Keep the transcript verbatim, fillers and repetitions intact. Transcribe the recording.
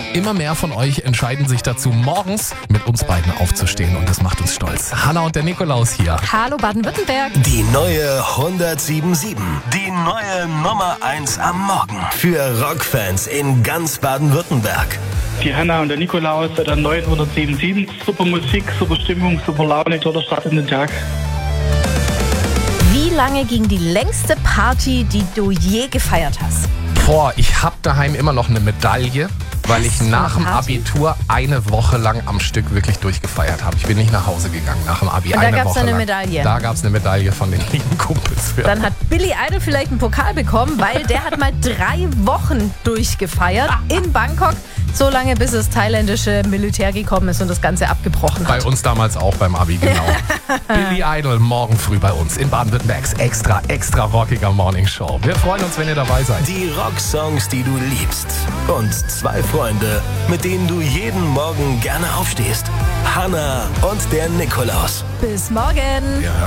Immer mehr von euch entscheiden sich dazu, morgens mit uns beiden aufzustehen und das macht uns stolz. Hanna und der Nikolaus hier. Hallo Baden-Württemberg. Die neue hundertsiebensundsieben. Die neue Nummer eins am Morgen. Für Rockfans in ganz Baden-Württemberg. Die Hanna und der Nikolaus bei der neuen hundertsiebensundsieben. Super Musik, super Stimmung, super Laune, toller Start in den Tag. Wie lange ging die längste Party, die du je gefeiert hast? Boah, ich hab daheim immer noch eine Medaille, weil ich nach dem Abitur eine Woche lang am Stück wirklich durchgefeiert habe. Ich bin nicht nach Hause gegangen nach dem Abi. Und da eine gab's Woche eine lang. Medaille. Da gab es eine Medaille von den lieben Kumpels für. Dann hat Billy Idol vielleicht einen Pokal bekommen, weil der hat mal drei Wochen durchgefeiert in Bangkok. So lange, bis das thailändische Militär gekommen ist und das Ganze abgebrochen hat. Bei uns damals auch beim Abi, genau. Billy Idol morgen früh bei uns in Baden-Württembergs extra, extra rockiger Morning Show. Wir freuen uns, wenn ihr dabei seid. Die Rocksongs, die du liebst. Und zwei Freunde, mit denen du jeden Morgen gerne aufstehst. Hanna und der Nikolaus. Bis morgen. Wir hören